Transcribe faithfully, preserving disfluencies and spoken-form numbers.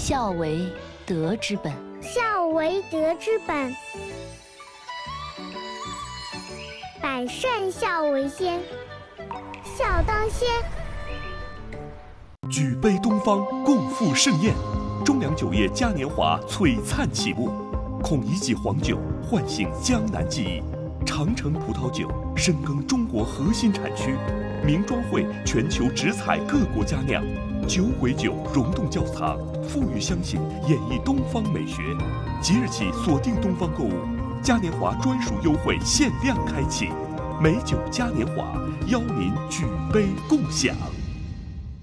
孝为德之本。 孝为德之本，百善孝为先，孝当先。 举杯东方，共赴盛宴。中粮酒业嘉年华璀璨启幕，孔乙己黄酒唤醒江南记忆，长城葡萄酒深耕中国核心产区，名庄会全球直采各国佳酿，酒鬼酒溶洞窖藏，馥郁香型演绎东方美学。即日起锁定东方购物，嘉年华专属优惠限量开启，美酒嘉年华邀您举杯共享。